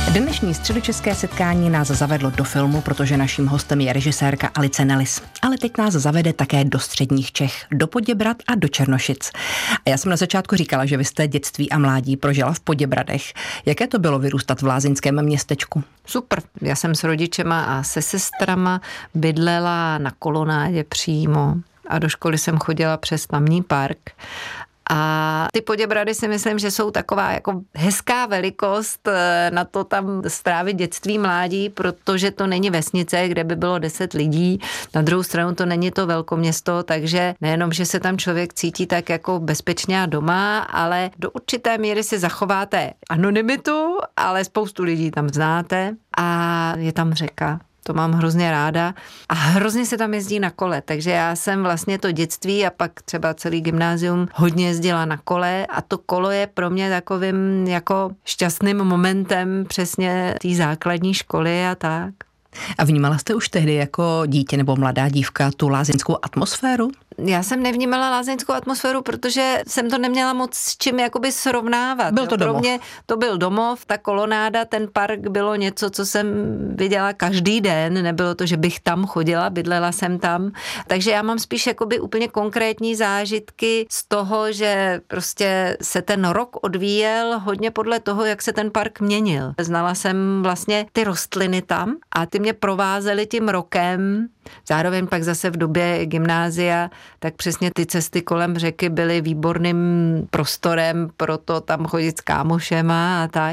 Dnešní středočeské setkání nás zavedlo do filmu, protože naším hostem je režisérka Alice Nellis. Ale teď nás zavede také do středních Čech, do Poděbrad a do Černošic. A já jsem na začátku říkala, že vy jste dětství a mládí prožila v Poděbradech. Jaké to bylo vyrůstat v lázeňském městečku? Super. Já jsem s rodičema a se sestrama bydlela na Kolonádě přímo a do školy jsem chodila přes tamní park. A ty Poděbrady si myslím, že jsou taková jako hezká velikost na to tam strávit dětství, mládí, protože to není vesnice, kde by bylo 10 lidí. Na druhou stranu to není to velkoměsto, takže nejenom, že se tam člověk cítí tak jako bezpečně a doma, ale do určité míry si zachováte anonymitu, ale spoustu lidí tam znáte a je tam řeka. To mám hrozně ráda a hrozně se tam jezdí na kole, takže já jsem vlastně to dětství a pak třeba celý gymnázium hodně jezdila na kole a to kolo je pro mě takovým jako šťastným momentem přesně té základní školy a tak. A vnímala jste už tehdy jako dítě nebo mladá dívka tu lázeňskou atmosféru? Já jsem nevnímala lázeňskou atmosféru, protože jsem to neměla moc s čím jakoby srovnávat. Byl to domov. Pro mě to byl domov, ta kolonáda, ten park bylo něco, co jsem viděla každý den, nebylo to, že bych tam chodila, bydlela jsem tam. Takže já mám spíš jakoby úplně konkrétní zážitky z toho, že prostě se ten rok odvíjel hodně podle toho, jak se ten park měnil. Znala jsem vlastně ty rostliny tam a ty mě provázely tím rokem. Zároveň pak zase v době gymnázia, tak přesně ty cesty kolem řeky byly výborným prostorem pro to tam chodit s kámošema a tak.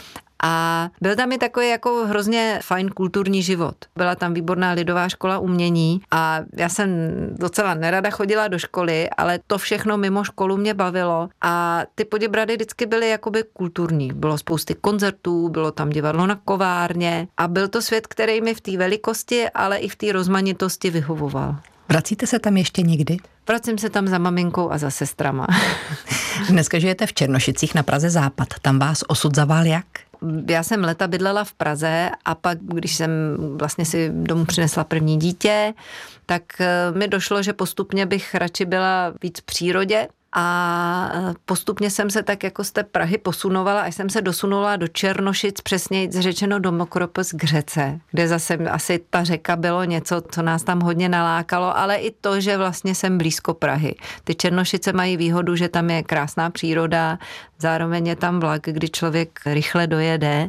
A byl tam i takový jako hrozně fajn kulturní život. Byla tam výborná lidová škola umění a já jsem docela nerada chodila do školy, ale to všechno mimo školu mě bavilo a ty Poděbrady vždycky byly jakoby kulturní. Bylo spousty koncertů, bylo tam divadlo na Kovárně a byl to svět, který mi v té velikosti, ale i v té rozmanitosti vyhovoval. Vracíte se tam ještě někdy? Vracím se tam za maminkou a za sestrama. Dneska žijete v Černošicích na Praze Západ. Tam vás osud zavál jak? Já jsem leta bydlela v Praze a pak, když jsem vlastně si domů přinesla první dítě, tak mi došlo, že postupně bych radši byla víc v přírodě a postupně jsem se tak jako z té Prahy posunovala, až jsem se dosunula do Černošic, přesněji řečeno do Mokropos k řece, kde zase asi ta řeka bylo něco, co nás tam hodně nalákalo, ale i to, že vlastně jsem blízko Prahy. Ty Černošice mají výhodu, že tam je krásná příroda, zároveň je tam vlak, kdy člověk rychle dojede.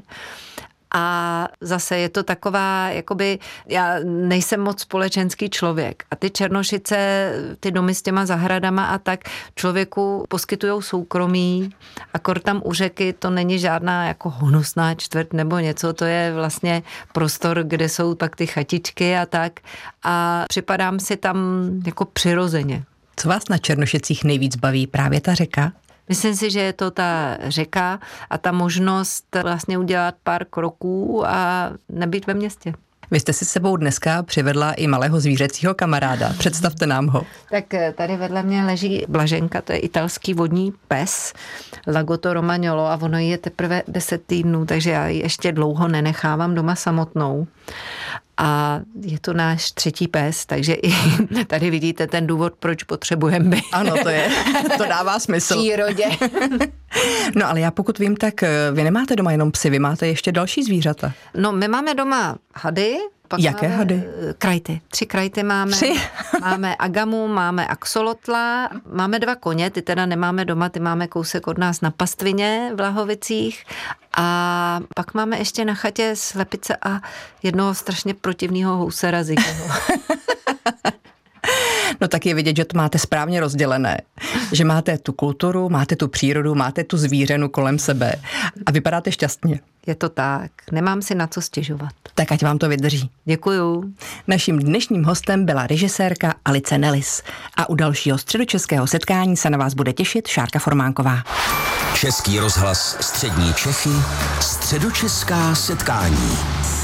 A zase je to taková, jakoby, já nejsem moc společenský člověk a ty Černošice, ty domy s těma zahradama a tak člověku poskytujou soukromí, akor tam u řeky to není žádná jako honosná čtvrť nebo něco, to je vlastně prostor, kde jsou pak ty chatičky a tak a připadám si tam jako přirozeně. Co vás na Černošicích nejvíc baví? Právě ta řeka? Myslím si, že je to ta řeka a ta možnost vlastně udělat pár kroků a nebýt ve městě. Vy jste si s sebou dneska přivedla i malého zvířecího kamaráda. Představte nám ho. Tak tady vedle mě leží Blaženka, to je italský vodní pes, Lagotto Romagnolo a ono je teprve 10 týdnů, takže já ji ještě dlouho nenechávám doma samotnou. A je to náš 3. pes, takže i tady vidíte ten důvod, proč potřebujeme být. Ano, to dává smysl. V přírodě. No ale já pokud vím, tak vy nemáte doma jenom psy, vy máte ještě další zvířata. No my máme doma hady. Jaké hady? Krajty. 3 krajty máme. 3? Máme agamu, máme axolotla, máme 2 koně, ty teda nemáme doma, ty máme kousek od nás na pastvině v Lahovicích a pak máme ještě na chatě slepice a jednoho strašně protivného housera Ziggyho. No tak je vidět, že to máte správně rozdělené. Že máte tu kulturu, máte tu přírodu, máte tu zvířenu kolem sebe a vypadáte šťastně. Je to tak. Nemám si na co stěžovat. Tak ať vám to vydrží. Děkuju. Naším dnešním hostem byla režisérka Alice Nellis. A u dalšího středočeského setkání se na vás bude těšit Šárka Formánková. Český rozhlas Střední Čechy, středočeská setkání.